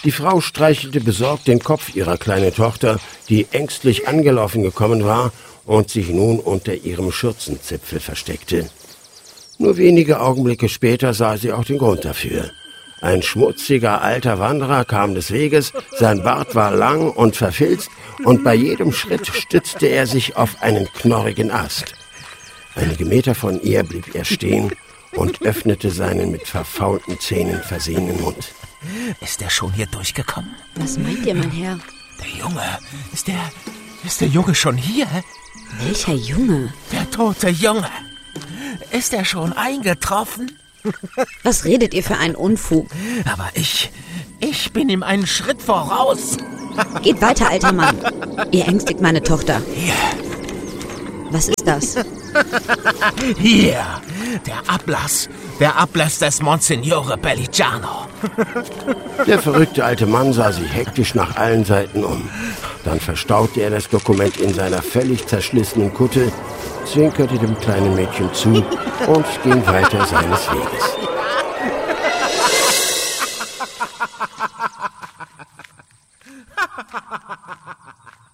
Die Frau streichelte besorgt den Kopf ihrer kleinen Tochter, die ängstlich angelaufen gekommen war und sich nun unter ihrem Schürzenzipfel versteckte. Nur wenige Augenblicke später sah sie auch den Grund dafür. Ein schmutziger alter Wanderer kam des Weges, sein Bart war lang und verfilzt und bei jedem Schritt stützte er sich auf einen knorrigen Ast. Einige Meter von ihr blieb er stehen und öffnete seinen mit verfaulten Zähnen versehenen Mund. Ist der schon hier durchgekommen? Was meint ihr, mein Herr? Der Junge, ist der Junge schon hier? Welcher Junge? Der tote Junge. Ist er schon eingetroffen? Was redet ihr für einen Unfug? Aber ich bin ihm einen Schritt voraus. Geht weiter, alter Mann. Ihr ängstigt meine Tochter. Hier. Was ist das? Hier, der Ablass des Monsignore Belligiano. Der verrückte alte Mann sah sich hektisch nach allen Seiten um. Dann verstaute er das Dokument in seiner völlig zerschlissenen Kutte, zwinkerte dem kleinen Mädchen zu und ging weiter seines Weges.